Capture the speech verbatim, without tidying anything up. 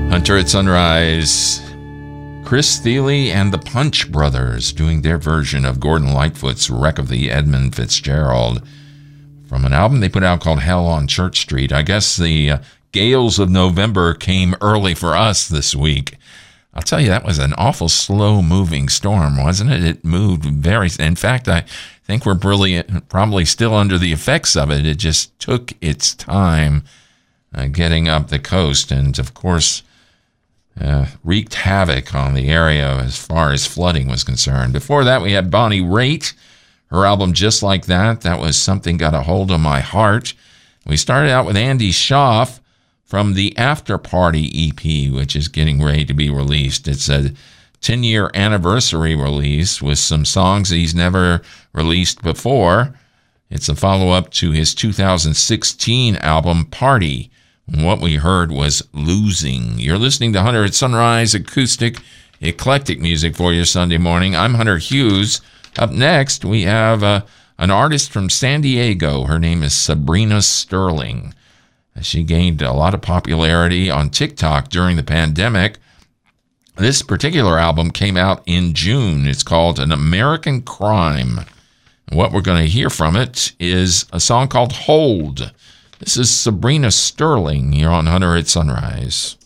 Hunter at Sunrise. Chris Thile and the Punch Brothers doing their version of Gordon Lightfoot's Wreck of the Edmund Fitzgerald from an album they put out called Hell on Church Street. I guess the uh, gales of November came early for us this week. I'll tell you, that was an awful slow-moving storm, wasn't it? It moved very... In fact, I think we're brilliant, probably still under the effects of it. It just took its time uh, getting up the coast, and, of course... Uh, wreaked havoc on the area as far as flooding was concerned. Before that, we had Bonnie Raitt, her album Just Like That. That was Something Got a Hold of My Heart. We started out with Andy Shauf from the After Party E P, which is getting ready to be released. It's a ten-year anniversary release with some songs that he's never released before. It's a follow-up to his two thousand sixteen album, Party. What we heard was Losing. You're listening to Hunter at Sunrise, acoustic, eclectic music for your Sunday morning. I'm Hunter Hughes. Up next, we have uh, an artist from San Diego. Her name is Sabrina Sterling. She gained a lot of popularity on TikTok during the pandemic. This particular album came out in June. It's called An American Crime. And what we're going to hear from it is a song called Hold. This is Sabrina Sterling here on Hunter at Sunrise.